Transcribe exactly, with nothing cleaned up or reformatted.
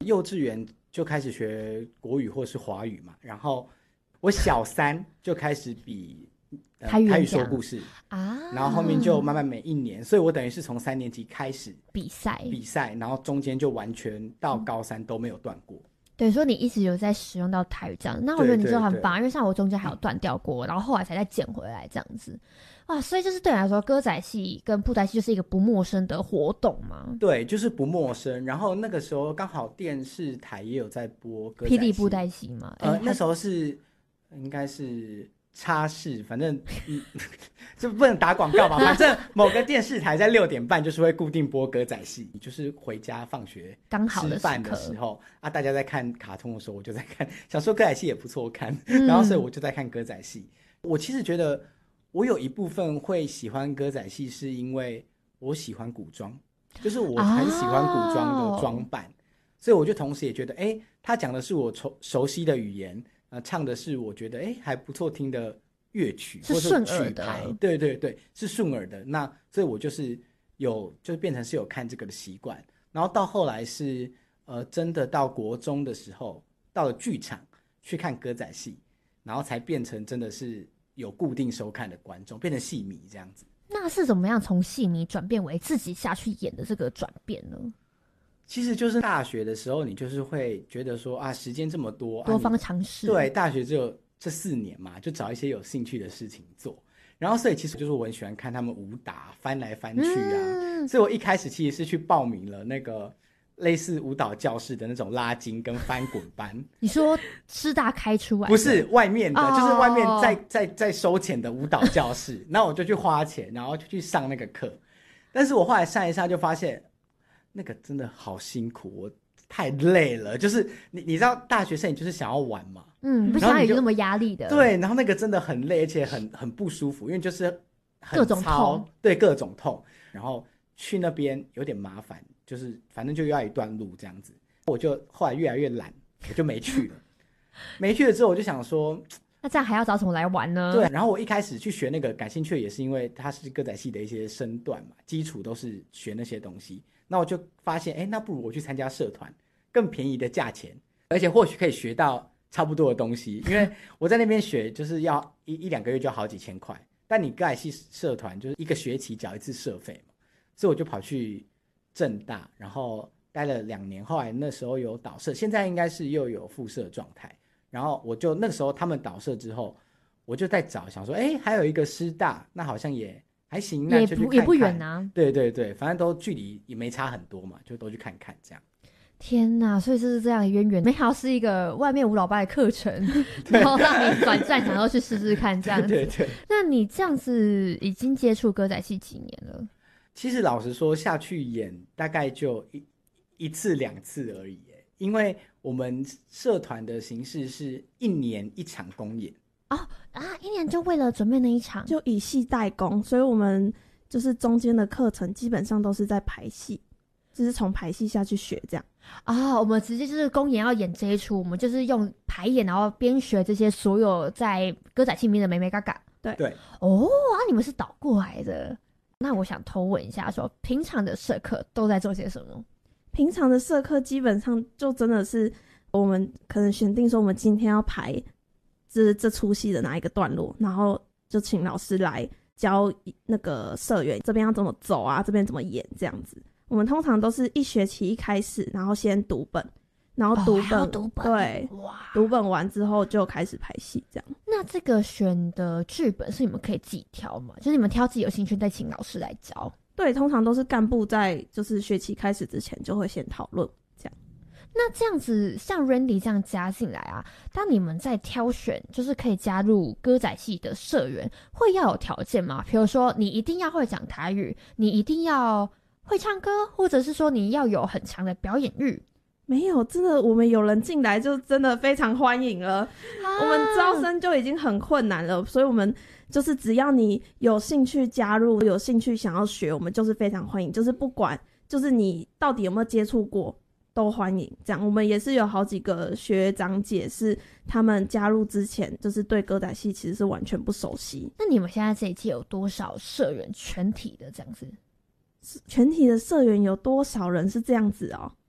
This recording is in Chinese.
幼稚园就开始学国语或是华语嘛，然后我小三就开始比、呃、台语说故事啊，然后后面就慢慢每一年，所以我等于是从三年级开始比赛比赛，然后中间就完全到高三都没有断过。 对，所以你一直有在使用到台语这样，那我觉得你就很棒，因为像我中间还有断掉过，然后后来才再捡回来这样子。哇，所以就是对你来说，歌仔戏跟布袋戏就是一个不陌生的活动嘛？ 对，就是不陌生。然后那个时候刚好电视台也有在播歌仔戏， 霹雳布袋戏嘛。 呃，欸、那时候是应该是插视，反正嗯，就不能打广告吧。反正某个电视台在六点半就是会固定播歌仔戏，就是回家放学刚好吃饭的时候啊，大家在看卡通的时候，我就在看，想说歌仔戏也不错看，嗯、然后所以我就在看歌仔戏。我其实觉得。我有一部分会喜欢歌仔戏，是因为我喜欢古装，就是我很喜欢古装的装扮， oh. 所以我就同时也觉得，哎，他讲的是我熟悉的语言，呃，唱的是我觉得哎还不错听的乐曲， 是顺耳的， 或者曲牌，对对对，是顺耳的。那所以我就是有，就是变成是有看这个的习惯，然后到后来是呃真的到国中的时候，到了剧场去看歌仔戏，然后才变成真的是。有固定收看的观众，变成戏迷这样子。 那是怎么样从戏迷转变为自己下去演的这个转变呢？ 其实就是大学的时候，你就是会觉得说啊，时间这么多， 多方尝试、 啊。对，大学只有这四年嘛，就找一些有兴趣的事情做。然后，所以其实就是我很喜欢看他们武打，翻来翻去啊。嗯、所以我一开始其实是去报名了那个。类似舞蹈教室的那种拉筋跟翻滚班， 你说师大开出来的？ 不是外面的， oh. 就是外面在在在收钱的舞蹈教室。然后我就去花钱，然后就去上那个课。但是我后来上一上就发现，那个真的好辛苦，我太累了。就是你你知道大学生你就是想要玩嘛， 嗯，不想有那么压力的。 对，然后那个真的很累，而且很很不舒服，因为就是很各种痛， 对各种痛。然后去那边有点麻烦。就是反正就要一段路这样子，我就后来越来越懒，我就没去了。没去了之后，我就想说， 那这样还要找什么来玩呢？ 对，然后我一开始去学那个感兴趣，也是因为它是歌仔戏的一些身段嘛，基础都是学那些东西。那我就发现，哎，那不如我去参加社团，更便宜的价钱，而且或许可以学到差不多的东西。因为我在那边学，就是要一一两个月就好几千块，但你歌仔戏社团就是一个学期缴一次社费嘛，所以我就跑去。政大，然后待了两年，后来那时候有导社，现在应该是又有副社状态。然后我就那个时候他们导社之后，我就在找，想说，哎，还有一个师大，那好像也还行，那就去看看， 也不远啊。 对对对，反正都距离也没差很多嘛，就都去看看这样。 天哪，所以就是这样的渊源，没想到是一个外面吴老爸的课程，然后让你转战，想要去试试看这样子。 对对对。 那你这样子已经接触歌仔戏几年了？ 其实老实说，下去演大概就一一次两次而已，因为我们社团的形式是一年一场公演。 哦啊，一年就为了准备那一场， 就以戏代工，所以我们就是中间的课程基本上都是在排戏，就是从排戏下去学这样。 啊、哦，我们直接就是公演要演这一出，我们就是用排演，然后边学这些所有在歌仔戏里面的眉眉角角。 对对。 哦啊，你们是倒过来的。那我想偷问一下说，说平常的社课都在做些什么？ 平常的社课基本上就真的是我们可能选定说我们今天要排这这出戏的哪一个段落，然后就请老师来教那个社员这边要怎么走啊，这边怎么演这样子。我们通常都是一学期一开始，然后先读本，然后读本， 哦、读本对，哇，读本完之后就开始排戏这样。 那这个选的剧本是你们可以自己挑吗？就是你们挑自己有兴趣再请老师来教？ 对，通常都是干部在就是学期开始之前就会先讨论这样。 那这样子像 Randy 这样加进来啊，当你们在挑选就是可以加入歌仔戏的社员，会要有条件吗？比如说你一定要会讲台语，你一定要会唱歌，或者是说你要有很强的表演欲？ 没有，真的，我们有人进来就真的非常欢迎了。啊、我们招生就已经很困难了，所以我们就是只要你有兴趣加入，有兴趣想要学，我们就是非常欢迎。就是不管就是你到底有没有接触过，都欢迎。这样，我们也是有好几个学长姐是他们加入之前就是对歌仔戏其实是完全不熟悉。 那你们现在这一届有多少社员全体的这样子？ 全体的社员有多少人是这样子哦？